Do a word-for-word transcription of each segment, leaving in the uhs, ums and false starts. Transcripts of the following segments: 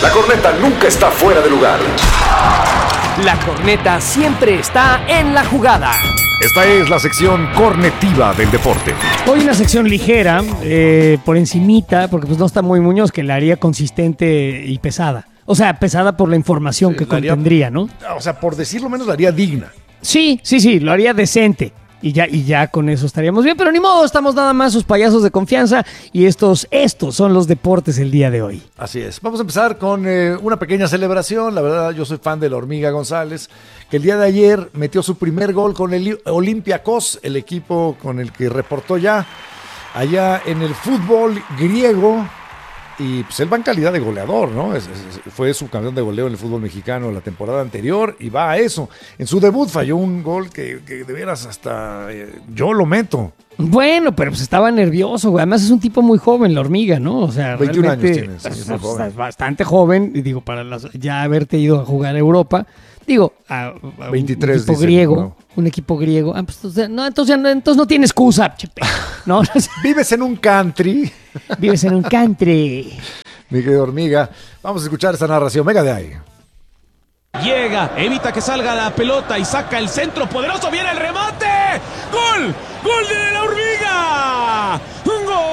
La corneta nunca está fuera de lugar. La corneta siempre está en la jugada. Esta es la sección cornetiva del deporte. Hoy una sección ligera, eh, por encimita, porque pues no está muy Muñoz, que la haría consistente y pesada. O sea, pesada por la información Sí, que la haría- contendría, ¿no? O sea, por decirlo menos, la haría digna. Sí, sí, sí, lo haría decente. Y ya, y ya con eso estaríamos bien, pero ni modo, estamos nada más sus payasos de confianza y estos, estos son los deportes el día de hoy. Así es. Vamos a empezar con eh, una pequeña celebración. La verdad, yo soy fan de la Hormiga González, que el día de ayer metió su primer gol con el Olympiacos, el equipo con el que reportó ya allá en el fútbol griego. Y pues él va en calidad de goleador, ¿no? Es, es, fue subcampeón de goleo en el fútbol mexicano la temporada anterior y va a eso. En su debut falló un gol que, que de veras hasta eh, yo lo meto. Bueno, pero pues estaba nervioso, güey. Además es un tipo muy joven, la hormiga, ¿no? O sea, veintiún realmente años tiene, sí, es muy es joven. bastante joven. Y digo, para las- ya haberte ido a jugar a Europa, digo, a, a veintitrés, un equipo dice, griego, no. un equipo griego. Ah, pues, o sea, no, entonces, no, entonces no tiene excusa, chepe. No, no sé. Vives en un country, Vives en un country. mi querido Hormiga. Vamos a escuchar esa narración. Venga de ahí. Llega, evita que salga la pelota y saca el centro poderoso, viene el remate. ¡Gol! ¡Gol de la Hormiga! ¡Gol!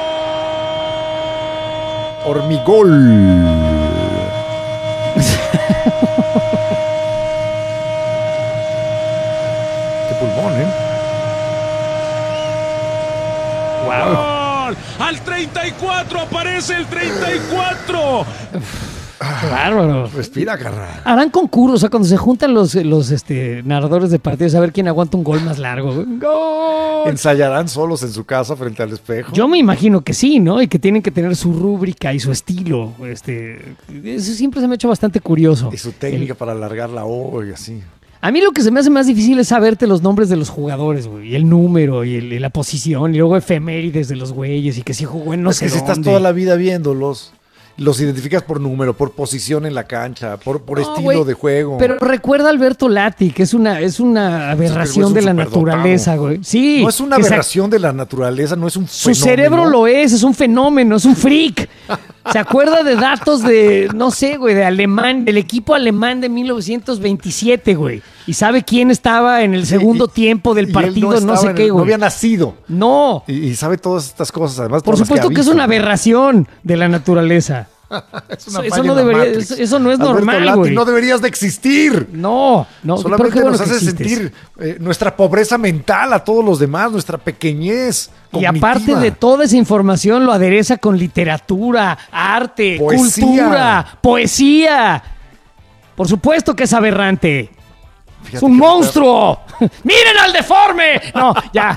Hormigol. Qué pulmón, ¿eh? ¡Gol! Al treinta y cuatro aparece el treinta y cuatro. Qué bárbaro. Respira, carnal. Harán concursos, o sea, cuando se juntan los, los este, narradores de partidos a ver quién aguanta un gol más largo. güey. ¡Gol! ¿Ensayarán solos en su casa frente al espejo? Yo me imagino que sí, ¿no? Y que tienen que tener su rúbrica y su estilo. Este, eso siempre se me ha hecho bastante curioso. Y su técnica para alargar la O y así. A mí lo que se me hace más difícil es saberte los nombres de los jugadores, güey. Y el número y, el- y la posición. Y luego efemérides de los güeyes. Y que si jugó en no es sé que si estás dónde. toda la vida viéndolos, los identificas por número, por posición en la cancha, por, por No, estilo güey, de juego. Pero recuerda a Alberto Lati, que es una, es una aberración es un de la superdotado. naturaleza, güey. Sí. No es una que se- aberración de la naturaleza, no es un Su fenómeno. cerebro lo es, es un fenómeno, es un freak. Se acuerda de datos de, no sé, güey, de alemán, del equipo alemán de mil novecientos veintisiete, güey. Y sabe quién estaba en el segundo y- tiempo del y él partido, no, estaba sé en qué, el- No güey. había nacido. No, Y, y sabe todas estas cosas, además. por todas las supuesto que, ha es visto, una ¿no? aberración de la naturaleza. Es una Eso falla no en la debería- Matrix. eso- eso no es Alberto normal, Lati, güey. no deberías de existir. No, no. pero Solamente qué bueno nos que hace existes. sentir eh, nuestra pobreza mental a todos los demás, nuestra pequeñez Y cognitiva. aparte de toda esa información, lo adereza con literatura, arte, Poesía. cultura, poesía. Por supuesto que es aberrante. Fíjate ¡Es un que- monstruo! ¡Miren al deforme! No, ya.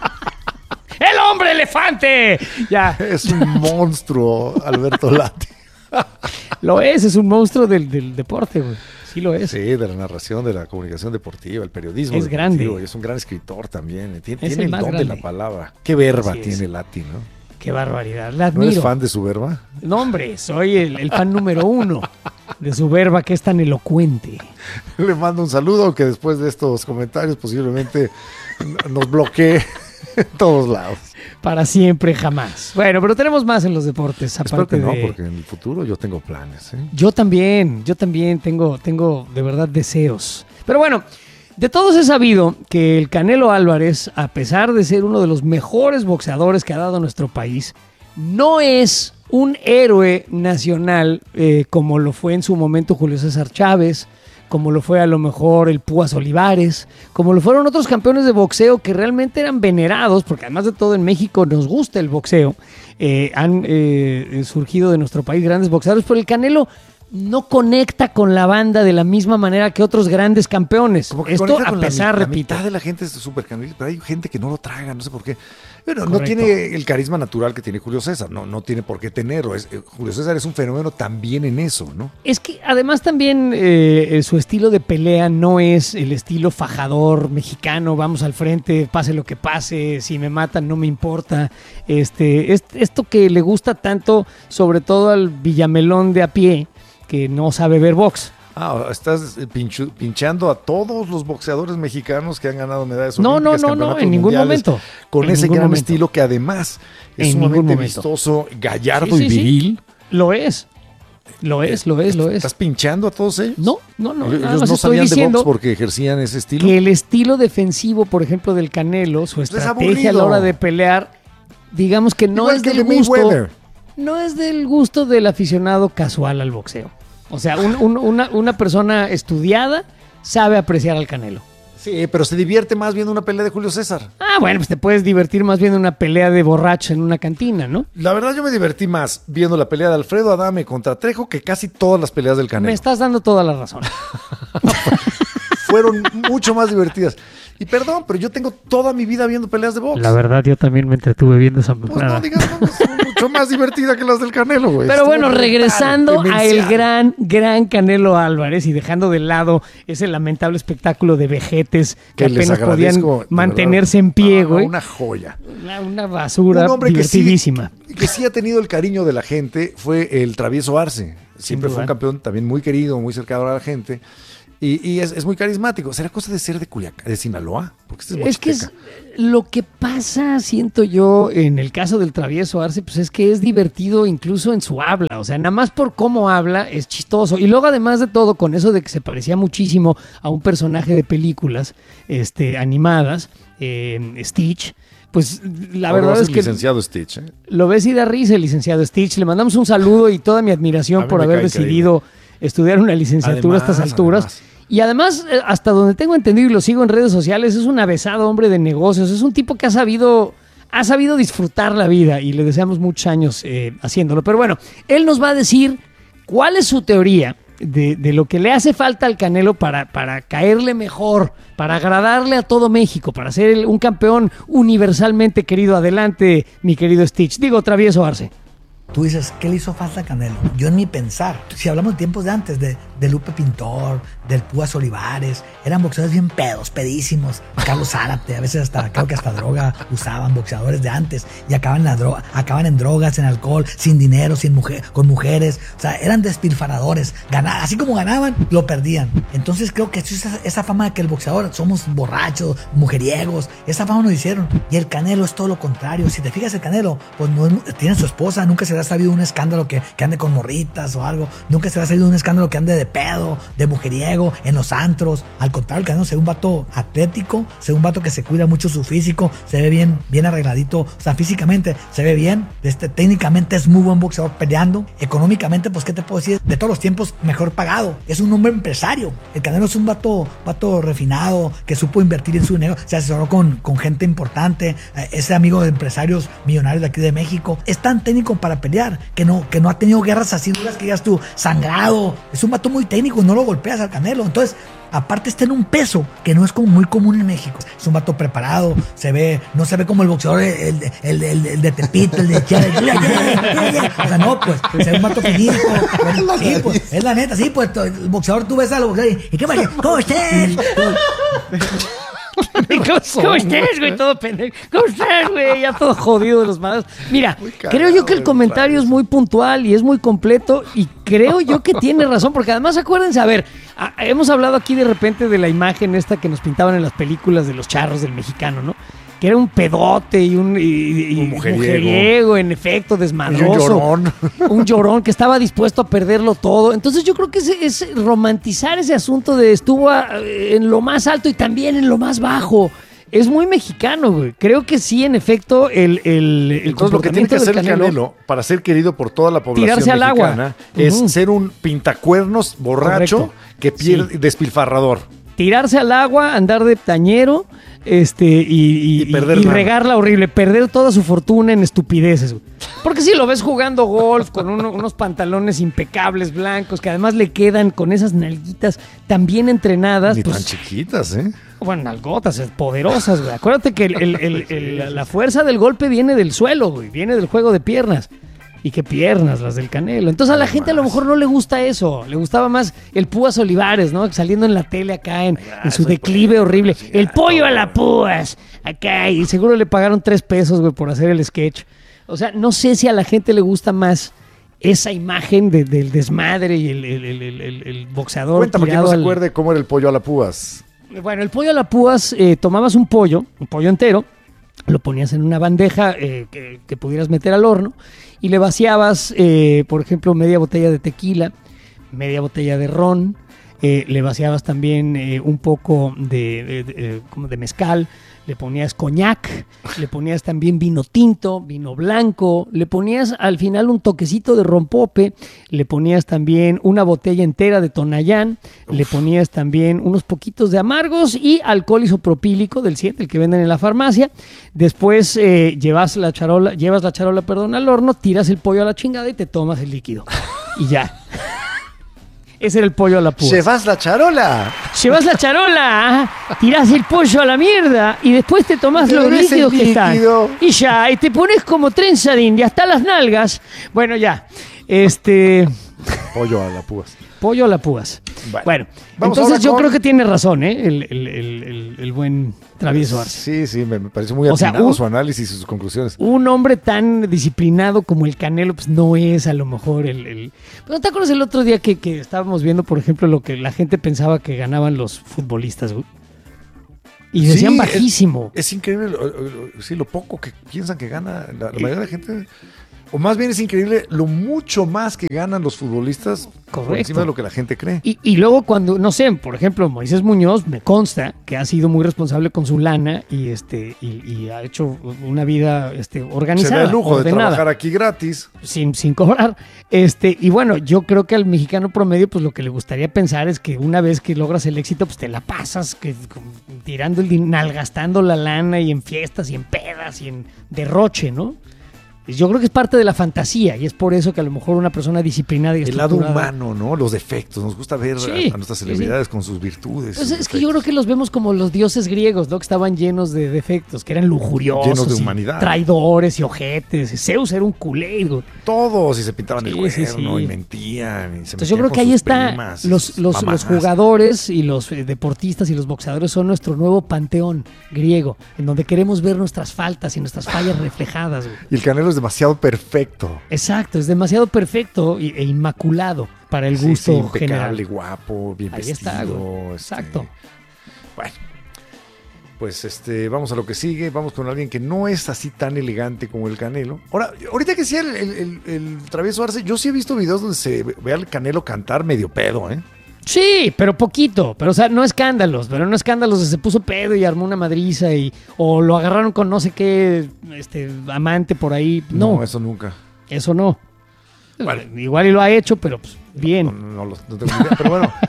¡El hombre elefante! Ya. Es un monstruo, Alberto Lati. Lo es, es un monstruo del, del deporte, güey. Sí lo es. Sí, de la narración, de la comunicación deportiva, el periodismo. Es deportivo, grande. y es un gran escritor también. Tiene, Es tiene el el más don de grande. la palabra. Qué verba Así es. tiene Lati, ¿no? Qué barbaridad. La ¿No admiro. eres fan de su verba? No, hombre, soy el, el fan número uno de su verba que es tan elocuente. Le mando un saludo, aunque después de estos comentarios posiblemente nos bloquee en todos lados. Para siempre, jamás. Bueno, pero tenemos más en los deportes. Espero Aparte que no, de... porque en el futuro yo tengo planes. ¿eh? Yo también, yo también tengo, tengo de verdad deseos. Pero bueno, de todos he sabido que el Canelo Álvarez, a pesar de ser uno de los mejores boxeadores que ha dado nuestro país, no es un héroe nacional eh, como lo fue en su momento Julio César Chávez, como lo fue a lo mejor el Púas Olivares, como lo fueron otros campeones de boxeo que realmente eran venerados, porque además de todo en México nos gusta el boxeo, eh, han eh, surgido de nuestro país grandes boxeadores, pero el Canelo no conecta con la banda de la misma manera que otros grandes campeones. Como que Esto conecta a con la pesar, mi- la, repito. mitad de la gente es súper canelista, pero hay gente que no lo traga, no sé por qué. Pero no Correcto. tiene el carisma natural que tiene Julio César, no, no tiene por qué tenerlo. Es, eh, Julio César es un fenómeno también en eso, ¿no? Es que además también eh, su estilo de pelea no es el estilo fajador mexicano, vamos al frente, pase lo que pase, si me matan no me importa. Este, es- esto que le gusta tanto, sobre todo al Villamelón de a pie, que no sabe ver box. Ah, estás eh, pinchu- pinchando a todos los boxeadores mexicanos que han ganado medallas No, no, olímpicas, no, no, campeonatos en ningún mundiales, momento. Con En ese ningún gran momento. estilo que además es En ningún sumamente momento. vistoso, gallardo Sí, y sí, sí. viril. Lo es. Lo es, lo es, lo es. ¿Estás pinchando a todos ellos? No, no, no. Ellos nada no más estoy sabían de diciendo box porque ejercían ese estilo. que el estilo defensivo, por ejemplo, del Canelo, su Es estrategia a la aburrido. hora de pelear, digamos que no Igual es que del el de gusto, Mayweather. no es del gusto del aficionado casual al boxeo. O sea, un- un- una, una persona estudiada sabe apreciar al Canelo. Sí, pero se divierte más viendo una pelea de Julio César. Ah, bueno, pues te puedes divertir más viendo una pelea de borracho en una cantina, ¿no? La verdad yo me divertí más viendo la pelea de Alfredo Adame contra Trejo que casi todas las peleas del Canelo. Me estás dando toda la razón. Fueron mucho más divertidas. Y perdón, pero yo tengo toda mi vida viendo peleas de box. La verdad, yo también me entretuve viendo esa Pues no digas, no, es mucho más divertida que las del Canelo, güey. Pero Estuvo bueno, brutal, regresando a el demencial. gran, gran Canelo Álvarez y dejando de lado ese lamentable espectáculo de vejetes que, Que les apenas agradezco, podían de mantenerse verdad. en pie, No, no, güey. una joya. Una, una basura Un hombre que sí, divertidísima. que sí ha tenido el cariño de la gente fue el Travieso Arce. Siempre duda. fue un campeón también muy querido, muy cercano a la gente. Y, y es, es muy carismático. ¿Será cosa de ser de Culiacán, de Sinaloa? Porque este es Es que es Huasteca. lo que pasa, siento yo, en el caso del Travieso Arce, pues es que es divertido incluso en su habla. O sea, nada más por cómo habla es chistoso. Y luego, además de todo, con eso de que se parecía muchísimo a un personaje de películas este, animadas, eh, Stitch, pues la Ahora va a verdad ser es que licenciado Stitch, ¿eh? lo ves y da risa el licenciado Stitch. Le mandamos un saludo y toda mi A admiración mí por me haber cae decidido estudiar una licenciatura a estas Además, alturas. además. Y además, eh, hasta donde tengo entendido y lo sigo en redes sociales, es un avesado hombre de negocios. Es un tipo que ha sabido, ha sabido disfrutar la vida y le deseamos muchos años eh, haciéndolo. Pero bueno, él nos va a decir cuál es su teoría de, de lo que le hace falta al Canelo para, para caerle mejor, para agradarle a todo México, para ser el- un campeón universalmente querido. Adelante, mi querido Stitch. Digo, Travieso Arce. Tú dices, ¿qué le hizo falta a Canelo? Yo en mi pensar, si hablamos de tiempos de antes, de, de Lupe Pintor, del Púas Olivares, eran boxeadores bien pedos, pedísimos. Carlos Zárate, a veces hasta, creo que hasta droga usaban boxeadores de antes y acaban en, la droga, acaban en drogas, en alcohol, sin dinero, sin mujer, con mujeres. O sea, eran despilfarradores. Gana- así como ganaban, lo perdían. Entonces creo que esa, esa fama de que el boxeador somos borrachos, mujeriegos, esa fama nos hicieron. Y el Canelo es todo lo contrario. Si te fijas, el Canelo, pues no es- tiene su esposa, nunca se le ha sabido un escándalo que, que ande con morritas o algo. Nunca se le ha sabido un escándalo que ande de pedo, de mujeriego, en los antros. Al contrario, el Canelo se ve un vato atlético, se ve un vato que se cuida mucho su físico, se ve bien, bien arregladito. O sea, físicamente se ve bien. Este, técnicamente es muy buen boxeador peleando. Económicamente, pues, ¿qué te puedo decir? De todos los tiempos, mejor pagado. Es un hombre empresario. El Canelo es un vato, vato refinado, que supo invertir en su dinero. Se asesoró con, con gente importante. Eh, es amigo de empresarios millonarios de aquí de México. Es tan técnico para pelear que no, que no ha tenido guerras así duras que digas tú, sangrado. Es un vato muy técnico, no lo golpeas al Canelo. Entonces, aparte está en un peso que no es como muy común en México. Es un vato preparado, se ve, no se ve como el boxeador, el, el, el, el de Tepito, el de Chiapas. O sea, no, pues, se ve un vato finito. Sí, pues, es la neta, sí, pues, el boxeador, tú ves a los boxeadores y ¿qué pasa? ¿Cómo estás? ¿Cómo, ¿Cómo estás, güey? Todo pendejo. ¿Cómo estás, güey? Ya todo jodido de los madrazos. Mira, creo yo que el comentario es muy puntual y es muy completo y creo yo que tiene razón, porque además acuérdense, a ver, a- hemos hablado aquí de repente de la imagen esta que nos pintaban en las películas de los charros del mexicano, ¿no? Que era un pedote y un, y- y- Un mujeriego. mujeriego, en efecto, desmadroso. Y un llorón. Un llorón que estaba dispuesto a perderlo todo. Entonces yo creo que es, es romantizar ese asunto de estuvo a- en lo más alto y también en lo más bajo. Es muy mexicano, güey. Creo que sí, en efecto, el, el, el Entonces lo que tiene comportamiento que hacer del el Canelo para ser querido por toda la población Tirarse al agua. mexicana es Ujú. ser un pintacuernos borracho Correcto. que pierde, Sí. despilfarrador. tirarse al agua, andar de tañero, este, y, y, Y perder y lana. regarla horrible, perder toda su fortuna en estupideces, güey. Porque si lo ves jugando golf con uno- unos pantalones impecables, blancos, que además le quedan con esas nalguitas tan bien entrenadas, Ni pues, tan chiquitas, ¿eh? bueno, nalgotas, eh, poderosas, güey. Acuérdate que el- el- el- el- la fuerza del golpe viene del suelo, güey, viene del juego de piernas. Y qué piernas las del Canelo. Entonces a la gente a lo mejor no le gusta eso. Le gustaba más el Púas Olivares, ¿no? Saliendo en la tele acá en, en su declive horrible. El pollo a la Púas. Acá. Y seguro le pagaron tres pesos, güey, por hacer el sketch. O sea, no sé si a la gente le gusta más esa imagen de- del desmadre y el, el- el- el- el- el boxeador. Cuéntame que no tirado se al- acuerde cómo era el pollo a la púas. Bueno, el pollo a la Púas, eh, tomabas un pollo, un pollo entero, lo ponías en una bandeja eh, que, que pudieras meter al horno y le vaciabas, eh, por ejemplo, media botella de tequila, media botella de ron, eh, le vaciabas también eh, un poco de, de, de, como de mezcal, le ponías coñac, le ponías también vino tinto, vino blanco, le ponías al final un toquecito de rompope, le ponías también una botella entera de Tonayán, Uf. le ponías también unos poquitos de amargos y alcohol isopropílico del siete, el que venden en la farmacia. Después eh, llevas la charola, llevas la charola, perdón, al horno, tiras el pollo a la chingada y te tomas el líquido. Y ya. Ese era el pollo a la púa. ¡Llevas la charola! Llevas la charola, tirás el pollo a la mierda y después te tomás los líquidos que están. Y ya, y te pones como trenza de india hasta las nalgas. Bueno, ya. Este... Pollo a la púas. Pollo a la púas. Bueno, bueno entonces yo con... creo que tiene razón, ¿eh? El, el, el, el, el buen Travieso Arce. Sí, sí, me, me parece muy atinado o sea, un, su análisis y sus conclusiones. Un hombre tan disciplinado como el Canelo, pues no es a lo mejor el... el... ¿No te acuerdas el otro día que, que estábamos viendo, por ejemplo, lo que la gente pensaba que ganaban los futbolistas, güey? Y decían sí, bajísimo. Es, es increíble, lo, lo, sí, lo poco que piensan que gana la, la mayoría de la gente... O más bien es increíble lo mucho más que ganan los futbolistas Correcto. Por encima de lo que la gente cree. Y, y luego cuando, no sé, por ejemplo, Moisés Muñoz, me consta que ha sido muy responsable con su lana y este y, y ha hecho una vida este, organizada. Se da el lujo ordenada, de trabajar aquí gratis. Sin, sin cobrar. Este, y bueno, yo creo que al mexicano promedio, pues lo que le gustaría pensar es que una vez que logras el éxito, pues te la pasas que, tirando el dinero, gastando la lana y en fiestas y en pedas y en derroche, ¿no? Yo creo que es parte de la fantasía y es por eso que a lo mejor una persona disciplinada y el lado humano, ¿no? Los defectos. Nos gusta ver sí, a, a nuestras celebridades sí. con sus virtudes. Pues es que yo creo que los vemos como los dioses griegos, ¿no? Que estaban llenos de defectos, que eran lujuriosos. Llenos de humanidad. Traidores y ojetes. Zeus era un culé. Todos y se pintaban sí, el cuerno sí, sí. y mentían. Y se Entonces yo creo que ahí está. Primas, los, los, los jugadores y los deportistas y los boxeadores son nuestro nuevo panteón griego, en donde queremos ver nuestras faltas y nuestras fallas reflejadas. Güey. Y el Canelo es demasiado perfecto. Exacto, es demasiado perfecto e inmaculado para el gusto sí, sí, impecable, general. Guapo, bien Ahí vestido. Está, este, exacto. Bueno, pues este, vamos a lo que sigue. Vamos con alguien que no es así tan elegante como el Canelo. Ahora, ahorita que decía el, el, el, el Travieso Arce, yo sí he visto videos donde se ve al Canelo cantar medio pedo, ¿eh? Sí, pero poquito, pero o sea, no escándalos, pero no escándalos de se puso pedo y armó una madriza y o lo agarraron con no sé qué este amante por ahí. No, no eso nunca. Eso no. Vale. Igual y lo ha hecho, pero pues bien. No, no, no, no, no tengo idea, pero bueno.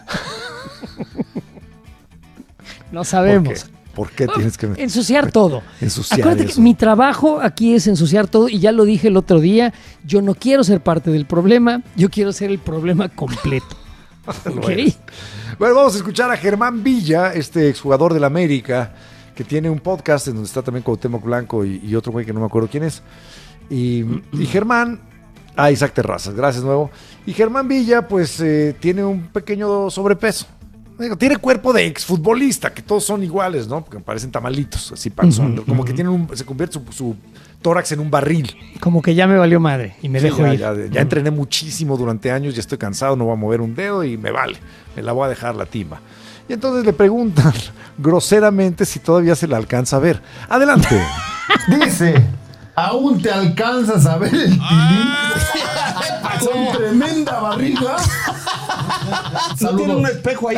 No sabemos. ¿Por qué? ¿Por qué tienes que ensuciar todo? Ensuciar Acuérdate eso. que mi trabajo aquí es ensuciar todo y ya lo dije el otro día, yo no quiero ser parte del problema, yo quiero ser el problema completo. Okay. Bueno, vamos a escuchar a Germán Villa, este exjugador del América, que tiene un podcast en donde está también Cuauhtémoc Blanco y, y otro güey que no me acuerdo quién es. Y, y Germán, ah, Isaac Terrazas, gracias nuevo. Y Germán Villa, pues, eh, tiene un pequeño sobrepeso. Digo, tiene cuerpo de exfutbolista, que todos son iguales, ¿no? Porque parecen tamalitos, así panzón. Uh-huh, como uh-huh. que tienen un, se convierte su, su tórax en un barril. Como que ya me valió madre y me sí, dejo ya, ir. Ya, ya uh-huh. entrené muchísimo durante años, ya estoy cansado, no voy a mover un dedo y me vale. Me la voy a dejar la timba. Y entonces le preguntan groseramente si todavía se la alcanza a ver. Adelante. Dice, ¿aún te alcanzas a ver el tilín? Con tremenda barriga. ¿No tiene un espejo ahí?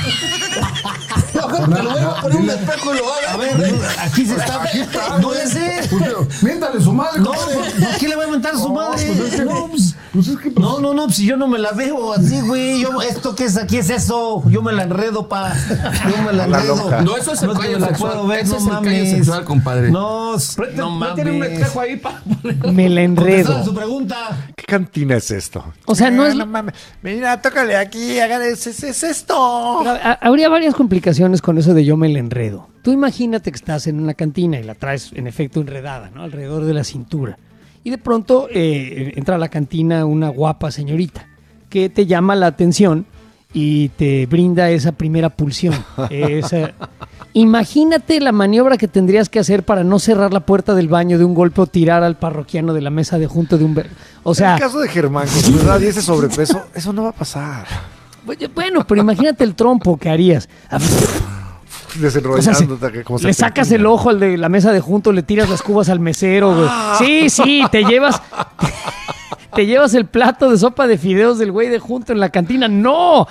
No, te lo voy a poner un espejo y lo haga. A ver, aquí se está. Aquí está. No es ese. Miéntale su madre. No, ¿por qué le voy a mentar a su madre? No, pues, pues es que, pues, no, no, no, si yo no me la veo así, güey. Yo, ¿esto qué es aquí? Es eso. Yo me la enredo, pa. Yo me la enredo. No, eso es el callo sexual. Eso es el callo sexual, compadre. No, no mames. Tiene un espejo ahí, pa. Me la enredo. Su pregunta. ¿Qué cantina es esto? O sea, no es. No mames. Mira, tócale aquí, hagan es, es, es esto. Pero, a, habría varias complicaciones con eso de yo me la enredo. Tú imagínate que estás en una cantina y la traes en efecto enredada, ¿no? Alrededor de la cintura. Y de pronto eh, entra a la cantina una guapa señorita que te llama la atención y te brinda esa primera pulsión. Esa... Imagínate la maniobra que tendrías que hacer para no cerrar la puerta del baño de un golpe o tirar al parroquiano de la mesa de junto de un... Ver... O sea... En el caso de Germán, con su edad y ese sobrepeso, eso no va a pasar. Bueno, pero imagínate el trompo que harías. desenrollando. O sea, se, como le sacas el ojo al de la mesa de junto, le tiras las cubas al mesero, güey. Sí, sí, te llevas... Te, te llevas el plato de sopa de fideos del güey de junto en la cantina. ¡No!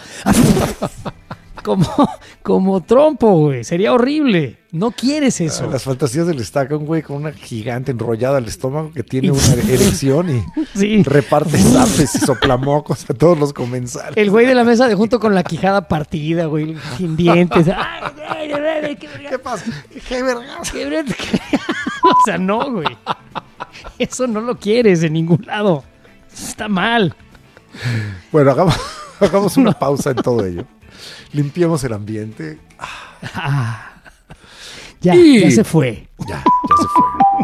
Como, como trompo, güey. Sería horrible. No quieres eso. Las fantasías del estaca, un güey con una gigante enrollada al estómago que tiene una erección y sí. reparte zapes y soplamocos a todos los comensales. El güey de la mesa de junto con la quijada partida, güey, sin dientes. Ay, ay, ay, ay, ¿qué, ¿Qué pasa? ¿Qué verga? ¿Qué verga? O sea, no, güey. Eso no lo quieres en ningún lado. Está mal. Bueno, hagamos, hagamos una no. pausa en todo ello. Limpiemos el ambiente. Ah, ya, y... ya se fue. Ya, ya se fue.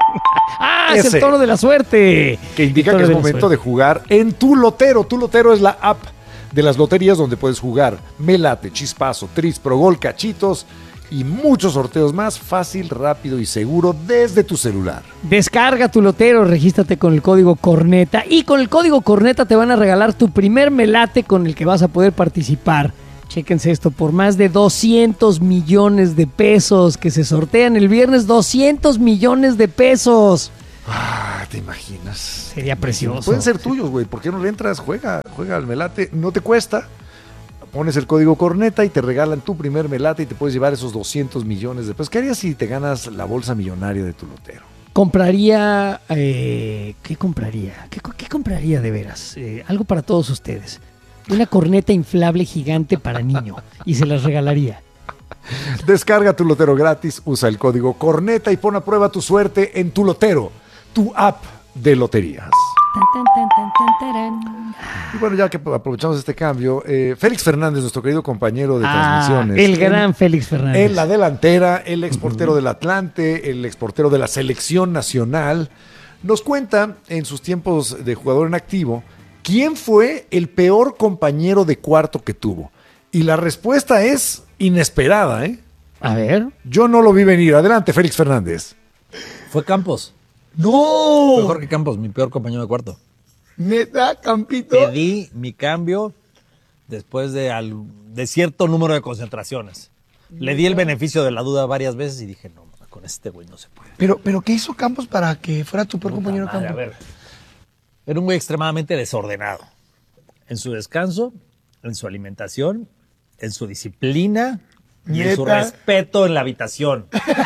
Ah, Ese, es el tono de la suerte. Que indica que es momento de jugar en Tu Lotero. Tu Lotero es la app de las loterías donde puedes jugar Melate, Chispazo, Tris, Progol, Cachitos y muchos sorteos más, fácil, rápido y seguro desde tu celular. Descarga Tu Lotero, regístrate con el código Corneta y con el código Corneta te van a regalar tu primer melate con el que vas a poder participar. Chéquense esto, por más de doscientos millones de pesos que se sortean el viernes, doscientos millones de pesos. Ah, ¿te imaginas? Sería precioso. Pueden ser tuyos, güey. ¿Por qué no le entras? Juega, juega al melate, no te cuesta. Pones el código Corneta y te regalan tu primer melate y te puedes llevar esos doscientos millones de pesos. ¿Qué harías si te ganas la bolsa millonaria de Tu Lotero? Compraría... Eh, ¿Qué compraría? ¿Qué, ¿Qué compraría de veras? Eh, algo para todos ustedes. Una corneta inflable gigante para niño y se las regalaría. Descarga Tu Lotero gratis, usa el código Corneta y pon a prueba tu suerte en Tu Lotero, tu app de loterías. Tan, tan, tan, tan, tan, y bueno, ya que aprovechamos este cambio, eh, Félix Fernández, nuestro querido compañero de ah, transmisiones. El gran en, Félix Fernández. En la delantera, el exportero uh-huh. del Atlante, el exportero de la selección nacional, nos cuenta en sus tiempos de jugador en activo, ¿quién fue el peor compañero de cuarto que tuvo? Y la respuesta es inesperada, ¿eh? A ver. Yo no lo vi venir. Adelante, Félix Fernández. Fue Campos. ¡No! Fue Jorge Campos, mi peor compañero de cuarto. ¿Neta, Campito? Pedí mi cambio después de, al, de cierto número de concentraciones. Le di el beneficio de la duda varias veces y dije, no, con este güey no se puede. Pero, pero ¿qué hizo Campos para que fuera tu peor compañero de madre, campo? A ver, era un güey extremadamente desordenado. En su descanso, en su alimentación, en su disciplina y en su respeto en la habitación.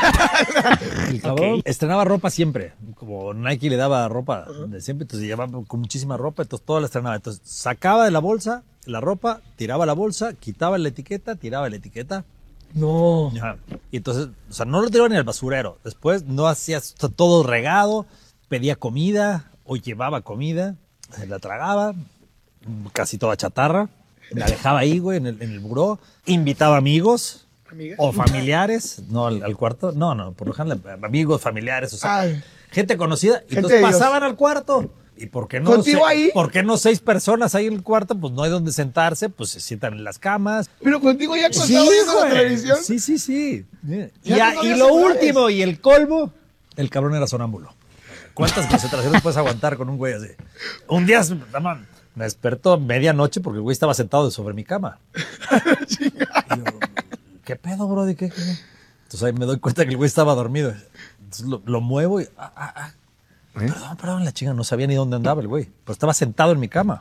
El cabrón okay. estrenaba ropa siempre. Como Nike le daba ropa de siempre, entonces llevaba con muchísima ropa, entonces todo la estrenaba. Entonces sacaba de la bolsa la ropa, tiraba la bolsa, quitaba la etiqueta, tiraba la etiqueta. No. Ajá. Y entonces, o sea, no lo tiraba ni al basurero. Después no hacía todo regado, pedía comida o llevaba comida, se la tragaba, casi toda chatarra. La dejaba ahí, güey, en el, en el buró. Invitaba amigos. ¿Amigas? O familiares, no al, al cuarto, no, no, por lo general, amigos, familiares, o sea, Ay. gente conocida, y entonces pasaban al cuarto. ¿Y por qué no? ¿Contigo se, ahí? ¿Por qué no seis personas ahí en el cuarto? Pues no hay donde sentarse, pues se sientan en las camas. Pero contigo ya contaba sí, viendo la televisión. Sí, sí, sí. Y, a, y lo último y el colmo, el cabrón era sonámbulo. ¿Cuántas concentraciones puedes aguantar con un güey así? Un día, man, me despertó medianoche porque el güey estaba sentado sobre mi cama. Y yo, ¿qué pedo, bro? ¿De qué? Entonces ahí me doy cuenta que el güey estaba dormido. Entonces lo, lo muevo y... Ah, ah, ah. ¿Eh? Perdón, perdón, la chinga, no sabía ni dónde andaba el güey. Pero estaba sentado en mi cama.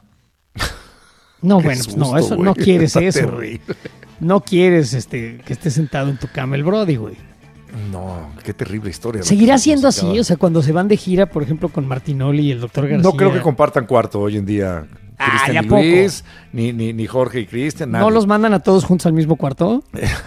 No, bueno, susto, pues no, eso güey. No quieres eso, güey. No quieres este, que esté sentado en tu cama el Brody, güey. No, qué terrible historia. ¿Seguirá siendo así? O sea, cuando se van de gira, por ejemplo, con Martinoli y el doctor García. No creo que compartan cuarto hoy en día. Cristian ah, y Luis, ni, ni, ni Jorge y Cristian. ¿No los mandan a todos juntos al mismo cuarto?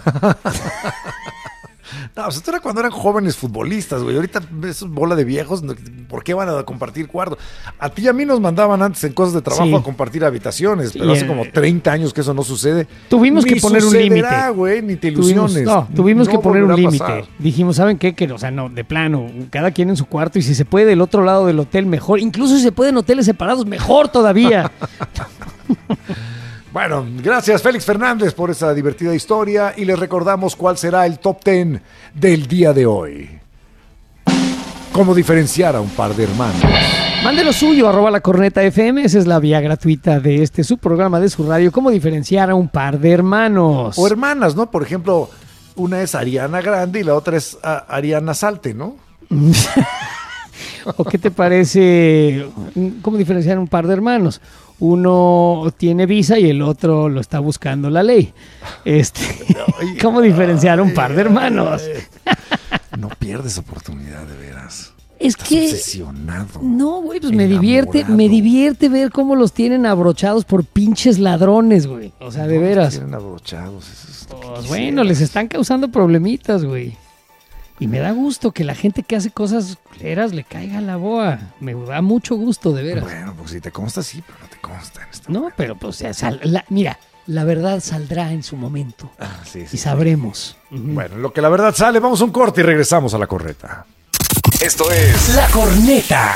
No, pues esto era cuando eran jóvenes futbolistas, güey. Ahorita esos bola de viejos, ¿por qué van a compartir cuarto? A ti y a mí nos mandaban antes en cosas de trabajo sí. a compartir habitaciones, sí, pero hace como treinta años que eso no sucede. Tuvimos ni que poner un límite. güey, ni te ilusiones. Tuvimos, no, tuvimos no que poner un límite. Dijimos, ¿saben qué? Que, o sea, no, de plano, cada quien en su cuarto y si se puede del otro lado del hotel, mejor. Incluso si se puede en hoteles separados, mejor todavía. Bueno, gracias Félix Fernández por esa divertida historia y les recordamos cuál será el top ten del día de hoy. ¿Cómo diferenciar a un par de hermanos? Mande lo suyo, arroba la corneta F M, esa es la vía gratuita de este su programa de su radio. ¿Cómo diferenciar a un par de hermanos? O hermanas, ¿no? Por ejemplo, una es Ariana Grande y la otra es a, Ariana Salte, ¿no? ¿O qué te parece? ¿Cómo diferenciar un par de hermanos? Uno tiene visa y el otro lo está buscando la ley. Este, ¿cómo diferenciar un par de hermanos? No pierdes oportunidad, de veras. Es Estás que obsesionado. No, güey, pues me divierte, me divierte ver cómo los tienen abrochados por pinches ladrones, güey. O sea, de No, veras. los tienen abrochados. Eso es lo que Pues quisiera. bueno, les están causando problemitas, güey. Y me da gusto que la gente que hace cosas culeras le caiga la boa. Me da mucho gusto, de veras. Bueno, pues si te consta, sí, pero no te consta en este No, pero pues, o sea, sal- la- mira, la verdad saldrá en su momento. Ah, sí, sí, y sí. sabremos. Bueno, en lo que la verdad sale, vamos a un corte y regresamos a la corneta. Esto es La Corneta.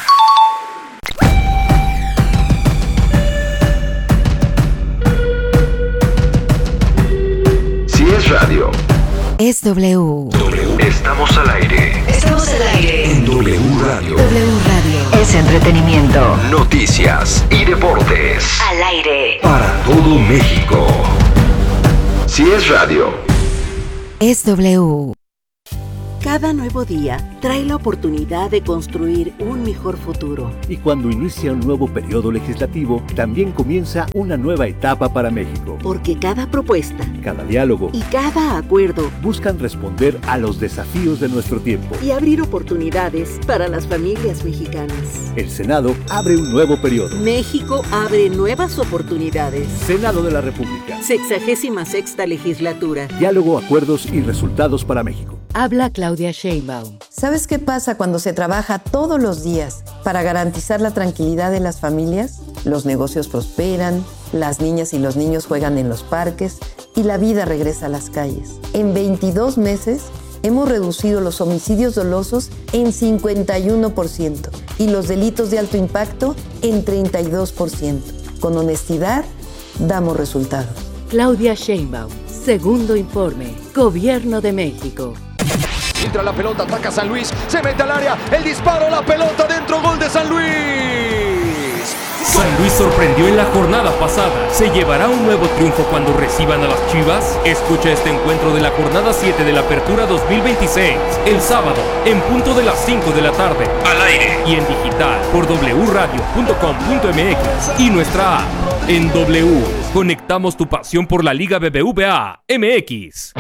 Si es radio, Es W. estamos al aire. Estamos al aire. En W Radio. W Radio. Es entretenimiento. Noticias y deportes. Al aire. Para todo México. Si es radio. Es W. Cada nuevo día trae la oportunidad de construir un mejor futuro. Y cuando inicia un nuevo periodo legislativo, también comienza una nueva etapa para México. Porque cada propuesta Cada diálogo y cada acuerdo buscan responder a los desafíos de nuestro tiempo. y abrir oportunidades para las familias mexicanas. El Senado abre un nuevo periodo. México abre nuevas oportunidades. Senado de la República. Sexagésima sexta legislatura. Diálogo, acuerdos y resultados para México. Habla Claudia Sheinbaum. ¿Sabes qué pasa cuando se trabaja todos los días para garantizar la tranquilidad de las familias? Los negocios prosperan, las niñas y los niños juegan en los parques y la vida regresa a las calles. En veintidós meses hemos reducido los homicidios dolosos en cincuenta y uno por ciento y los delitos de alto impacto en treinta y dos por ciento. Con honestidad, damos resultados. Claudia Sheinbaum. Segundo informe. Gobierno de México. Entra la pelota, ataca San Luis, se mete al área, el disparo, la pelota dentro, gol de San Luis. San Luis sorprendió en la jornada pasada. ¿Se llevará un nuevo triunfo cuando reciban a las Chivas? Escucha este encuentro de la jornada siete de la Apertura dos mil veintiséis, el sábado, en punto de las cinco de la tarde, al aire y en digital por doble radio punto com punto m x y nuestra app. En W, conectamos tu pasión por la Liga B B V A M X.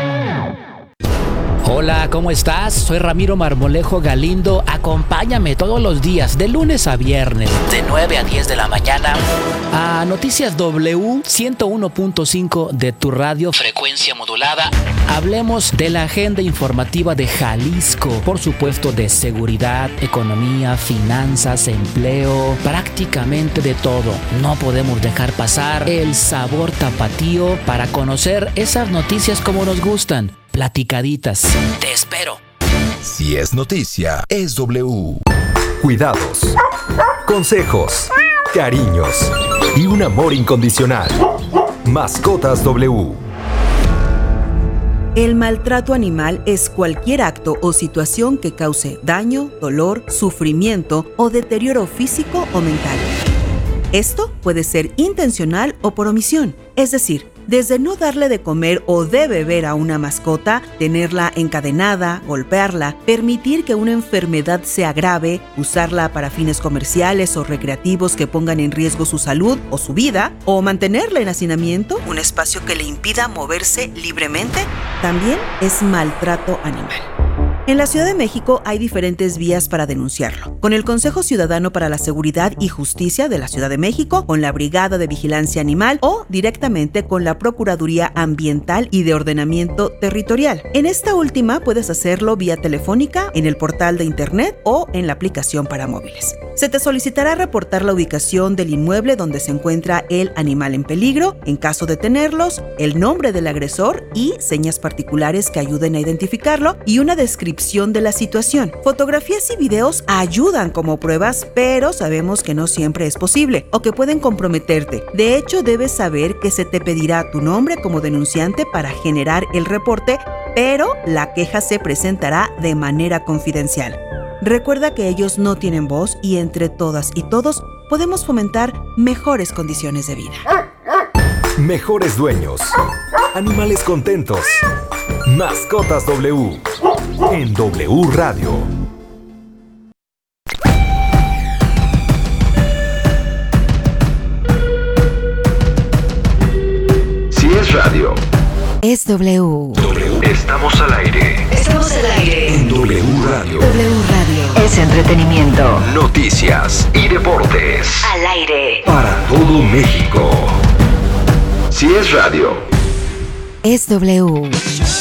Hola, ¿cómo estás? Soy Ramiro Marmolejo Galindo. Acompáñame todos los días, de lunes a viernes, de nueve a diez de la mañana, a Noticias W ciento uno punto cinco de tu radio, frecuencia modulada. Hablemos de la agenda informativa de Jalisco, por supuesto de seguridad, economía, finanzas, empleo, prácticamente de todo. No podemos dejar pasar el sabor tapatío para conocer esas noticias como nos gustan. Platicaditas. Te espero. Si es noticia, es W. Cuidados, consejos, cariños y un amor incondicional. Mascotas W. El maltrato animal es cualquier acto o situación que cause daño, dolor, sufrimiento o deterioro físico o mental. Esto puede ser intencional o por omisión, es decir, desde no darle de comer o de beber a una mascota, tenerla encadenada, golpearla, permitir que una enfermedad se agrave, usarla para fines comerciales o recreativos que pongan en riesgo su salud o su vida, o mantenerla en hacinamiento, un espacio que le impida moverse libremente, también es maltrato animal. En la Ciudad de México hay diferentes vías para denunciarlo. Con el Consejo Ciudadano para la Seguridad y Justicia de la Ciudad de México, con la Brigada de Vigilancia Animal o directamente con la Procuraduría Ambiental y de Ordenamiento Territorial. En esta última puedes hacerlo vía telefónica, en el portal de internet o en la aplicación para móviles. Se te solicitará reportar la ubicación del inmueble donde se encuentra el animal en peligro, en caso de tenerlos, el nombre del agresor y señas particulares que ayuden a identificarlo y una descripción de la situación. Fotografías y videos ayudan como pruebas, pero sabemos que no siempre es posible o que pueden comprometerte. De hecho, debes saber que se te pedirá tu nombre como denunciante para generar el reporte, pero la queja se presentará de manera confidencial. Recuerda que ellos no tienen voz y entre todas y todos podemos fomentar mejores condiciones de vida. Mejores dueños. Animales contentos. Mascotas W en W Radio. Si es radio, Es W. estamos al aire. Estamos al aire. En W Radio. W Radio. Es entretenimiento. Noticias y deportes. Al aire. Para todo México. Si es radio, Es W.